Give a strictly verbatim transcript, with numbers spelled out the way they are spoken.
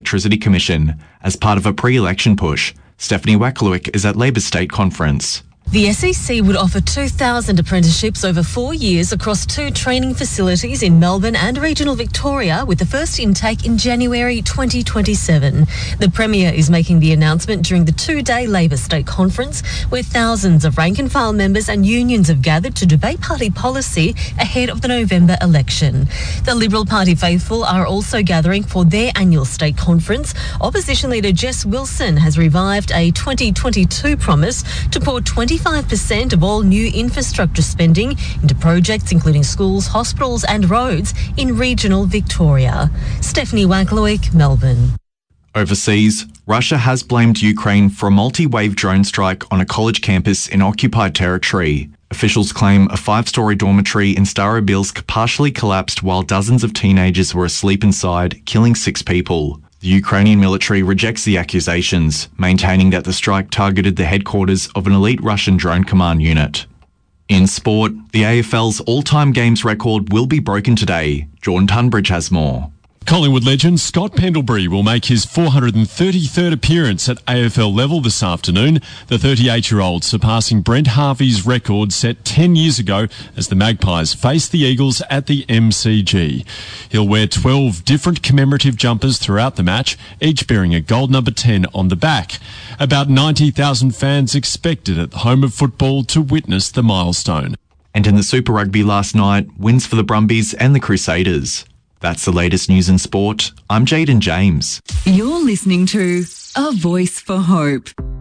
Electricity Commission as part of a pre-election push. Stephanie Wacklewick is at Labor's state conference. The S E C would offer two thousand apprenticeships over four years across two training facilities in Melbourne and regional Victoria, with the first intake in January twenty twenty-seven. The Premier is making the announcement during the two-day Labor State Conference, where thousands of rank-and-file members and unions have gathered to debate party policy ahead of the November election. The Liberal Party faithful are also gathering for their annual state conference. Opposition leader Jess Wilson has revived a twenty twenty-two promise to pour twenty-five percent of all new infrastructure spending into projects including schools, hospitals and roads in regional Victoria. Stephanie Wacklewick, Melbourne. Overseas, Russia has blamed Ukraine for a multi-wave drone strike on a college campus in occupied territory. Officials claim a five-storey dormitory in Starobilsk partially collapsed while dozens of teenagers were asleep inside, killing six people. The Ukrainian military rejects the accusations, maintaining that the strike targeted the headquarters of an elite Russian drone command unit. In sport, the A F L's all-time games record will be broken today. Jordan Tunbridge has more. Collingwood legend Scott Pendlebury will make his four hundred thirty-third appearance at A F L level this afternoon, the thirty-eight-year-old surpassing Brent Harvey's record set ten years ago as the Magpies faced the Eagles at the M C G. He'll wear twelve different commemorative jumpers throughout the match, each bearing a gold number ten on the back. About ninety thousand fans expected at the home of football to witness the milestone. And in the Super Rugby last night, wins for the Brumbies and the Crusaders. That's the latest news in sport. I'm Jaden James. You're listening to A Voice for Hope.